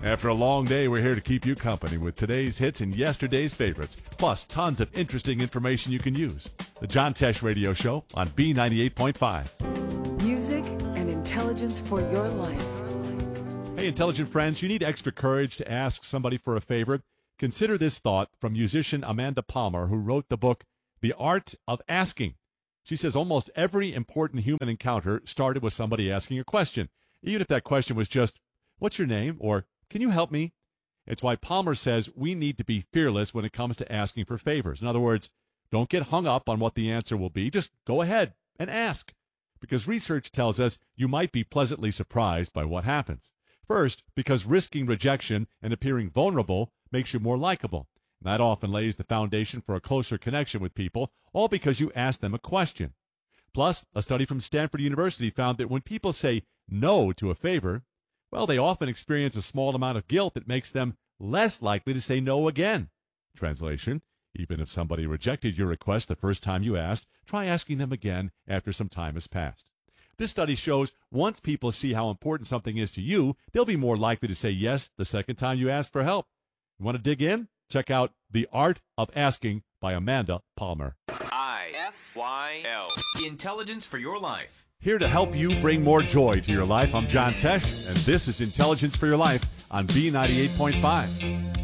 After a long day, we're here to keep you company with today's hits and yesterday's favorites, plus tons of interesting information you can use. The John Tesh Radio Show on B98.5. Music and intelligence for your life. Hey, intelligent friends, you need extra courage to ask somebody for a favor? Consider this thought from musician Amanda Palmer, who wrote the book, The Art of Asking. She says almost every important human encounter started with somebody asking a question, even if that question was just, "What's your name?" or "Can you help me?" It's why Palmer says we need to be fearless when it comes to asking for favors. In other words, don't get hung up on what the answer will be. Just go ahead and ask. Because research tells us you might be pleasantly surprised by what happens. First, because risking rejection and appearing vulnerable makes you more likable. That often lays the foundation for a closer connection with people, all because you ask them a question. Plus, a study from Stanford University found that when people say no to a favor, well, they often experience a small amount of guilt that makes them less likely to say no again. Translation, even if somebody rejected your request the first time you asked, try asking them again after some time has passed. This study shows once people see how important something is to you, they'll be more likely to say yes the second time you ask for help. You want to dig in? Check out The Art of Asking by Amanda Palmer. IFYL. Intelligence for your life. Here to help you bring more joy to your life, I'm John Tesh, and this is Intelligence for Your Life on B98.5.